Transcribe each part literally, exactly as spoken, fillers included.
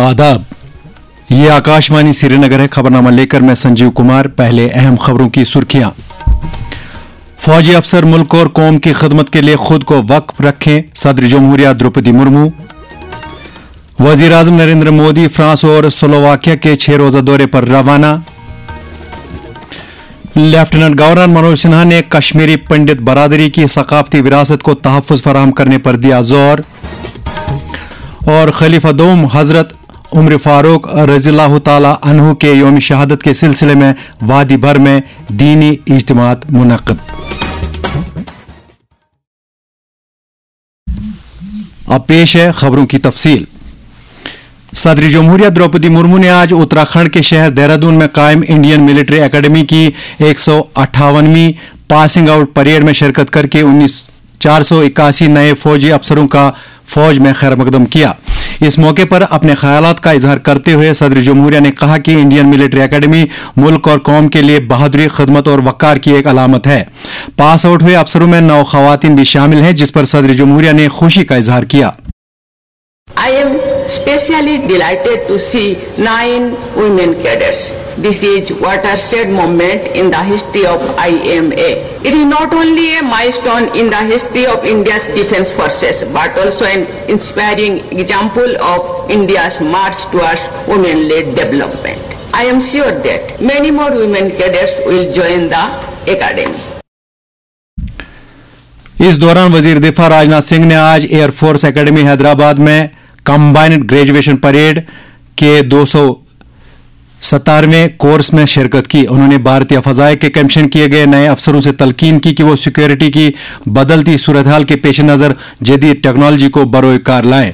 आदाब, ये आकाशवाणी श्रीनगर है। खबरनामा लेकर मैं संजीव कुमार। पहले अहम खबरों की सुर्खियां। फौजी अफसर मुल्क और कौम की खिदमत के लिए खुद को वक्फ रखें, सदर जमहूरिया द्रौपदी मुर्मू। वजीर आजम नरेंद्र मोदी फ्रांस और स्लोवाकिया के छह रोजा दौरे पर रवाना। लेफ्टिनेंट गवर्नर मनोज सिन्हा ने कश्मीरी पंडित बरादरी की सकाफती विरासत को तहफ़्फ़ुज़ फराहम करने पर दिया जोर। और खलीफा दोम हजरत उम्र फारूक रज़ियल्लाहु ताला अन्हु के यौम शहादत के सिलसिले में वादी भर में दीनी इज्तिमात मुनक़्क़िद। अब पेश है खबरों की तफसील। सदर जमहूरिया द्रौपदी मुर्मू ने आज उत्तराखंड के शहर देहरादून में कायम इंडियन मिलिट्री एकेडमी की एक सौ अट्ठावनवीं पासिंग आउट परेड में शिरकत करके उन्नीस चार सौ इक्यासी नए फौजी अफसरों का फौज में खैर मकदम किया। इस मौके पर अपने ख्यालात का इजहार करते हुए सदर जमहूरिया ने कहा कि इंडियन मिलिट्री एकेडमी मुल्क और कौम के लिए बहादुरी, खिदमत और वक़ार की एक अलामत है। पास आउट हुए अफसरों में नौ खवातीन भी शामिल हैं, जिस पर सदर जमहूरिया ने खुशी का इजहार किया। I am especially delighted to see nine women cadets. This is watershed moment in the history of I M A. It is not only a milestone in the history of India's defense forces, but also an inspiring example of India's march towards women-led development. I am sure that many more women cadets will join the academy. इस दौरान वजीर दिफा राजनाथ सिंह ने आज air force academy Hyderabad में combined graduation parade के दो सौ सत्तारवें कोर्स में शिरकत की। उन्होंने भारतीय फजाए के कमीशन किए गए नए अफसरों से तलकीन की कि वो सिक्योरिटी की बदलती सूरत हाल के पेश नज़र जदीद टेक्नोलॉजी को बरोए कार लाएं।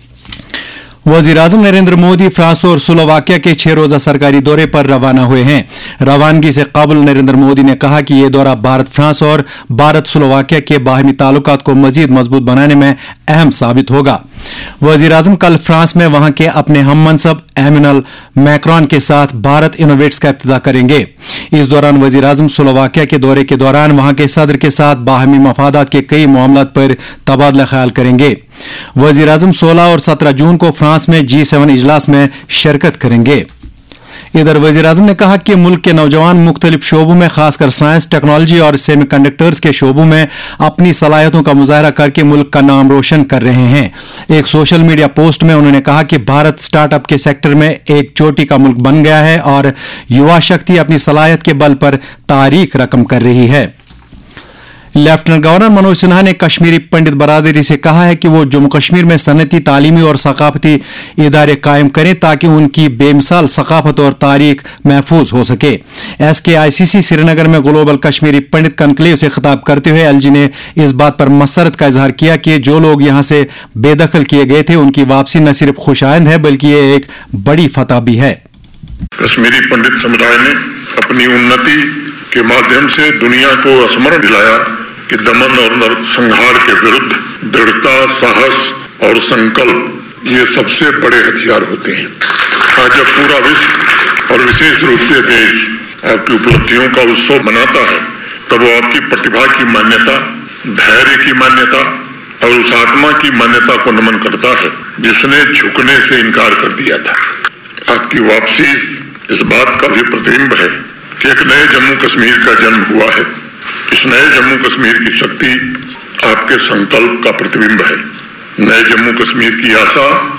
वजीर आजम नरेंद्र मोदी फ्रांस और स्लोवाकिया के छह रोजा सरकारी दौरे पर रवाना हुए हैं। रवानगी से कबल नरेंद्र मोदी ने कहा कि यह दौरा भारत फ्रांस और भारत स्लोवाकिया के बाहमी ताल्लुकात को मजीद मजबूत बनाने में अहम साबित होगा। वजीर आजम कल फ्रांस में वहां के अपने हम मनसब एमिनल मैक्रॉन के साथ भारत इनोवेट्स का इफ्तिताह करेंगे। इस दौरान वजीर आजम स्लोवाकिया के दौरे के दौरान वहां के सदर के साथ बाहमी मफादात के कई मामलात पर तबादला ख्याल करेंगे। वजीर आजम सोलह और सत्रह जून को फ्रांस में जी सेवन इजलास में शिरकत करेंगे। इधर वजीर आजम ने कहा कि मुल्क के नौजवान मुख्तलिफ शोबों में खासकर साइंस, टेक्नोलॉजी और सेमीकंडक्टर्स के शोबों में अपनी सलाहियतों का मुजाहरा करके मुल्क का नाम रोशन कर रहे हैं। एक सोशल मीडिया पोस्ट में उन्होंने कहा कि भारत स्टार्टअप के सेक्टर में एक चोटी का मुल्क बन गया है और युवा शक्ति अपनी सलाहियत के बल पर तारीख रकम कर रही है। लेफ्टिनेंट गवर्नर मनोज सिन्हा ने कश्मीरी पंडित बरादरी से कहा है कि वो जम्मू कश्मीर में सनती, तालीमी और सकाफती इदारे कायम करें ताकि उनकी बेमिसाल सकाफत और तारीख महफूज हो सके। एस के आई सी सी श्रीनगर में ग्लोबल कश्मीरी पंडित कनक्लेव से खिताब करते हुए एल जी ने इस बात पर मसरत का इजहार किया कि जो लोग यहाँ से बेदखल किए गए थे उनकी वापसी न सिर्फ खुशाइंद है बल्कि ये एक बड़ी फतह भी है। कश्मीरी पंडित समुदाय ने अपनी उन्नति के माध्यम से दुनिया को स्मरण दिलाया कि दमन और नरसंहार के विरुद्ध दृढ़ता, साहस और संकल्प ये सबसे बड़े हथियार होते हैं। आज जब पूरा विश्व और विशेष रूप से देश आपकी उपलब्धियों का उत्सव मनाता है तब वो आपकी प्रतिभा की मान्यता, धैर्य की मान्यता और उस आत्मा की मान्यता को नमन करता है जिसने झुकने से इनकार कर दिया था। आपकी वापसी इस बात का भी प्रतिबिंब है कि एक नए जम्मू कश्मीर का जन्म हुआ है। इस नए जम्मू कश्मीर की शक्ति आपके संकल्प का प्रतिबिंब है। नए जम्मू कश्मीर की आशा